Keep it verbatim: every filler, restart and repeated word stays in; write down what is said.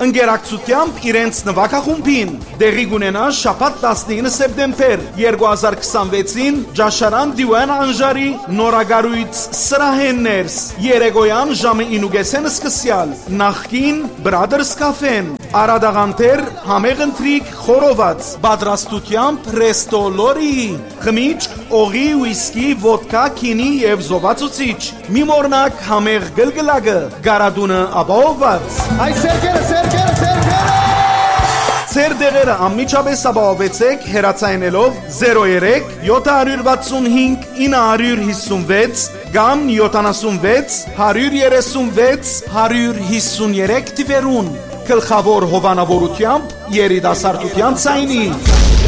ընկերակցությամբ իրենց նվագախումբին։ Դեղի կունենա շաբաթ տասնինը սեպտեմբեր երկու հազար քսանվեցին Ջաշարան Դիվան Անժարի նորագարույց սրահեններս երեկոյան ժամը ինուգեսեն սկսյալ նախքին Brothers Cafe-ն Արադաղանտեր համեղընտրիկ խորոված պատրաստությամբ Resto Lori խմիչք օղի ուիսկի ոդկա քինի եւ զովացուցիչ մի մորնակ համեղ գլգլակը գարադունը ապահովված Այ սերկերը սերկերը սերկերը Ձեր դեղերը անմիջապես ապահովեցեք հեռացայինելով զերո երեք յոթ վաթսուն հինգ ինը հիսունվեց կամ յոթանասունվեց հարյուր երեսունվեց հարյուր հիսուներեք թվերուն գլխավոր հովանավորությամբ երիտասարդության ցայնի